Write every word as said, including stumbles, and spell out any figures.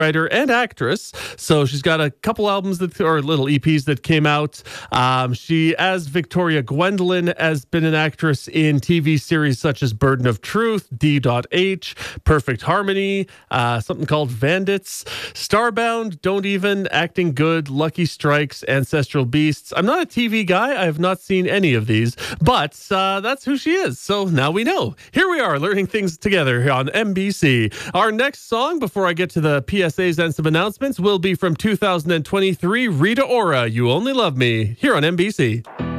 writer and actress. So she's got a couple albums that or little E Ps that came out. Um, she, as Victoria Gwendolyn, has been an actress in T V series such as Burden of Truth, D H, Perfect Harmony, uh, something called Vandits, Starbound, Don't Even, Acting Good, Lucky Strikes, Ancestral Beasts. I'm not a T V guy. I have not seen any of these, but uh, that's who she is. So now we know. Here we are learning things together here on M B C. Our next song, before I get to the P S As and some announcements, will be from two thousand twenty-three, Rita Ora, You Only Love Me, here on M B C.